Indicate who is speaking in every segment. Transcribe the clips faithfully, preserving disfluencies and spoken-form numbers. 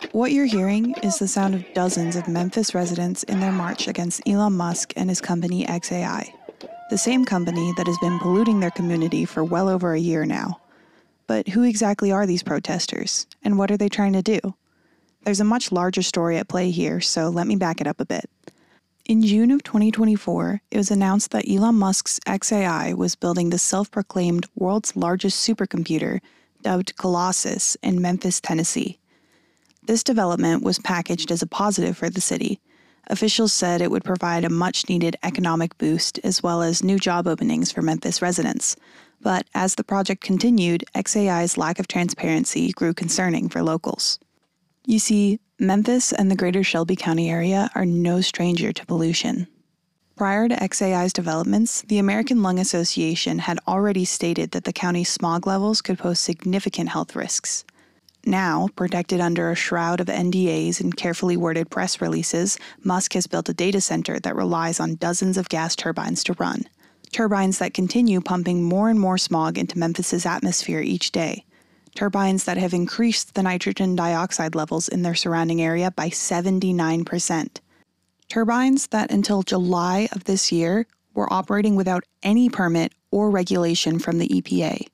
Speaker 1: What you're hearing is the sound of dozens of Memphis residents in their march against Elon Musk and his company X A I, the same company that has been polluting their community for well over a year now. But who exactly are these protesters, and what are they trying to do? There's a much larger story at play here, so let me back it up a bit. In June of twenty twenty-four, it was announced that Elon Musk's X A I was building the self-proclaimed world's largest supercomputer, dubbed Colossus, in Memphis, Tennessee. This development was packaged as a positive for the city. Officials said it would provide a much-needed economic boost as well as new job openings for Memphis residents. But as the project continued, X A I's lack of transparency grew concerning for locals. You see, Memphis and the greater Shelby County area are no stranger to pollution. Prior to X A I's developments, the American Lung Association had already stated that the county's smog levels could pose significant health risks. Now, protected under a shroud of N D As and carefully worded press releases, Musk has built a data center that relies on dozens of gas turbines to run. Turbines that continue pumping more and more smog into Memphis's atmosphere each day. Turbines that have increased the nitrogen dioxide levels in their surrounding area by seventy-nine percent. Turbines that until July of this year were operating without any permit or regulation from the E P A.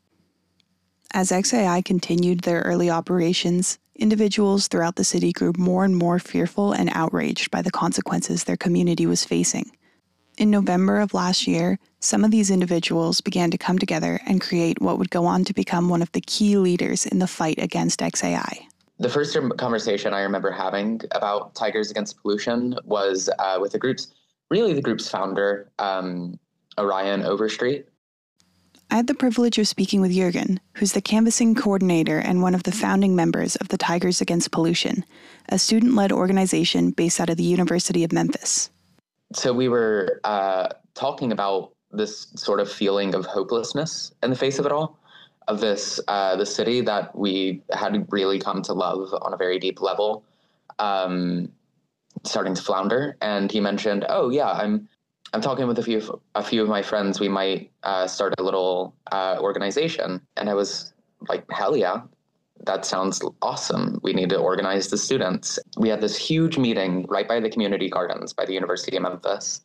Speaker 1: As X A I continued their early operations, individuals throughout the city grew more and more fearful and outraged by the consequences their community was facing. In November of last year, some of these individuals began to come together and create what would go on to become one of the key leaders in the fight against X A I.
Speaker 2: The first conversation I remember having about Tigers Against Pollution was uh, with the group's, really the group's founder, um, Orion Overstreet.
Speaker 1: I had the privilege of speaking with Jürgen, who's the canvassing coordinator and one of the founding members of the Tigers Against Pollution, a student-led organization based out of the University of Memphis.
Speaker 2: So we were uh, talking about this sort of feeling of hopelessness in the face of it all, of this uh, the city that we had really come to love on a very deep level, um, starting to flounder. And he mentioned, "Oh yeah, I'm I'm talking with a few of, a few of my friends. We might uh, start a little uh, organization." And I was like, "Hell yeah, that sounds awesome. We need to organize the students." We had this huge meeting right by the community gardens by the University of Memphis.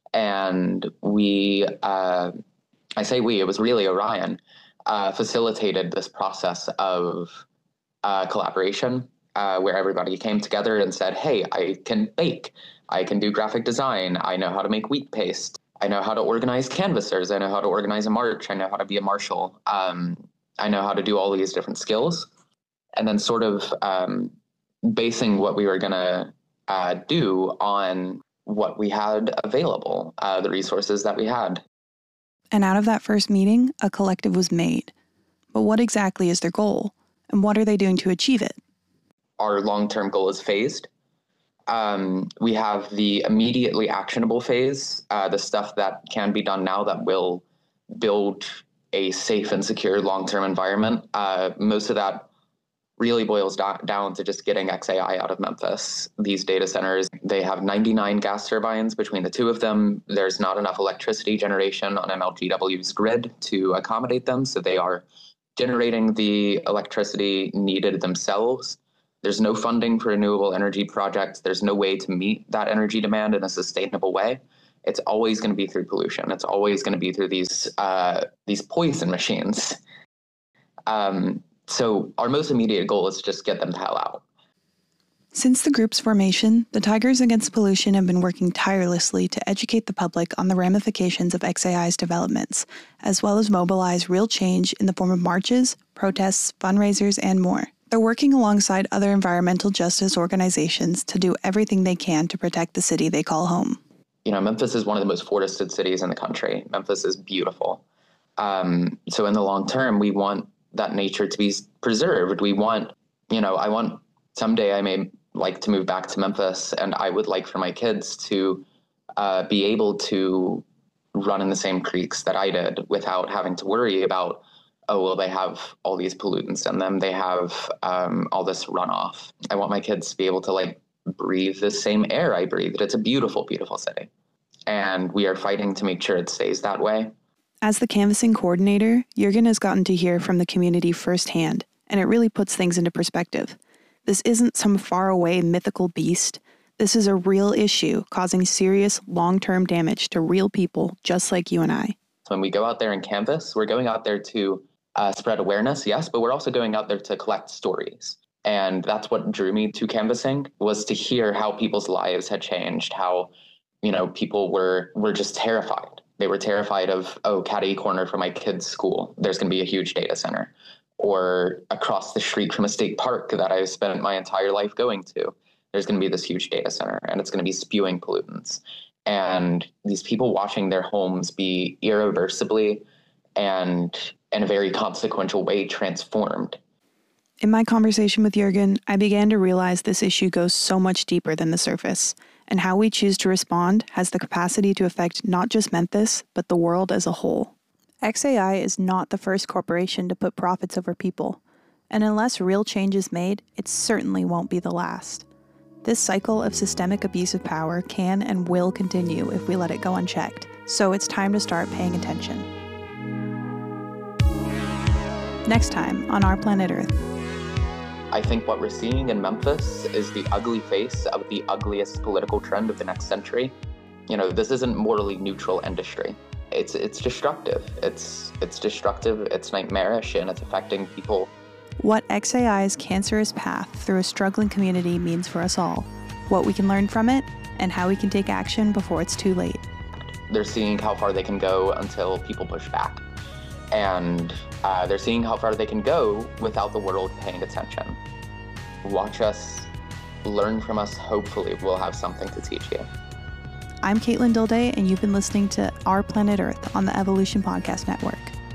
Speaker 2: And we, uh, I say we, it was really Orion, uh, facilitated this process of uh, collaboration uh, where everybody came together and said, "Hey, I can bake. I can do graphic design. I know how to make wheat paste. I know how to organize canvassers. I know how to organize a march. I know how to be a marshal. Um, I know how to do all these different skills." And then sort of um, basing what we were going to uh, do on what we had available, uh, the resources that we had.
Speaker 1: And out of that first meeting, a collective was made. But what exactly is their goal? And what are they doing to achieve it?
Speaker 2: Our long-term goal is phased. Um, we have the immediately actionable phase, uh, the stuff that can be done now that will build a safe and secure long-term environment. Uh, most of that really boils do- down to just getting X A I out of Memphis. These data centers, they have ninety-nine gas turbines between the two of them. There's not enough electricity generation on M L G W's grid to accommodate them, so they are generating the electricity needed themselves. There's no funding for renewable energy projects. There's no way to meet that energy demand in a sustainable way. It's always going to be through pollution. It's always going to be through these uh, these poison machines. Um, So our most immediate goal is to just get them to hell out.
Speaker 1: Since the group's formation, the Tigers Against Pollution have been working tirelessly to educate the public on the ramifications of X A I's developments, as well as mobilize real change in the form of marches, protests, fundraisers, and more. They're working alongside other environmental justice organizations to do everything they can to protect the city they call home.
Speaker 2: You know, Memphis is one of the most forested cities in the country. Memphis is beautiful. Um, so in the long term, we want that nature to be preserved. We want, you know, I want someday I may like to move back to Memphis, and I would like for my kids to uh, be able to run in the same creeks that I did without having to worry about, oh, well, they have all these pollutants in them. They have um, all this runoff. I want my kids to be able to like breathe the same air I breathed. It's a beautiful, beautiful city. And we are fighting to make sure it stays that way.
Speaker 1: As the canvassing coordinator, Jürgen has gotten to hear from the community firsthand, and it really puts things into perspective. This isn't some faraway mythical beast. This is a real issue causing serious long-term damage to real people just like you and I.
Speaker 2: When we go out there and canvass, we're going out there to uh, spread awareness, yes, but we're also going out there to collect stories. And that's what drew me to canvassing, was to hear how people's lives had changed, how, you know, people were were just terrified. They were terrified of, oh, catty corner from my kid's school, there's going to be a huge data center. Or across the street from a state park that I've spent my entire life going to, there's going to be this huge data center, and it's going to be spewing pollutants. And these people watching their homes be irreversibly and in a very consequential way transformed.
Speaker 1: In my conversation with Jürgen, I began to realize this issue goes so much deeper than the surface, and how we choose to respond has the capacity to affect not just Memphis, but the world as a whole. X A I is not the first corporation to put profits over people, and unless real change is made, it certainly won't be the last. This cycle of systemic abuse of power can and will continue if we let it go unchecked, so it's time to start paying attention. Next time on Our Planet Earth.
Speaker 2: I think what we're seeing in Memphis is the ugly face of the ugliest political trend of the next century. You know, this isn't morally neutral industry. It's it's destructive. It's it's destructive, it's nightmarish, and it's affecting people.
Speaker 1: What X A I's cancerous path through a struggling community means for us all, what we can learn from it, and how we can take action before it's too late.
Speaker 2: They're seeing how far they can go until people push back. And uh, they're seeing how far they can go without the world paying attention. Watch us, learn from us, hopefully we'll have something to teach you.
Speaker 1: I'm Caitlin Dilday, and you've been listening to Our Planet Earth on the Evolution Podcast Network.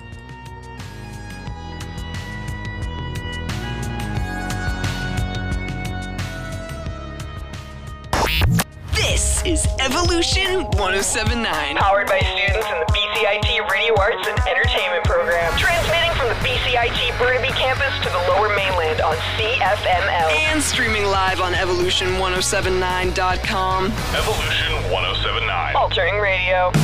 Speaker 3: This is Evolution one oh seven point nine.
Speaker 4: Powered by students in the B C I T Radio Arts and Entertainment program. Transmitting from the B C I T Burnaby campus to the Lower Mainland on C F M L.
Speaker 3: And streaming live on evolution ten seventy-nine dot com.
Speaker 5: Evolution ten seventy-nine.
Speaker 4: Altering radio.